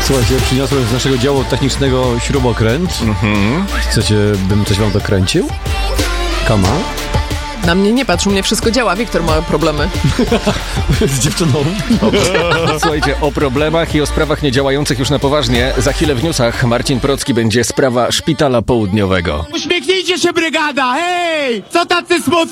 Słuchajcie, przyniosłem z naszego działu technicznego śrubokręt. Chcecie, bym coś wam dokręcił? Kama? Na mnie nie patrz, u mnie wszystko działa. Wiktor ma problemy. Z dziewczyną. Słuchajcie, o problemach i o sprawach niedziałających już na poważnie. Za chwilę w newsach Marcin Procki będzie sprawa Szpitala Południowego. Uśmiechnijcie się, brygada! Hej! Co tacy smutni?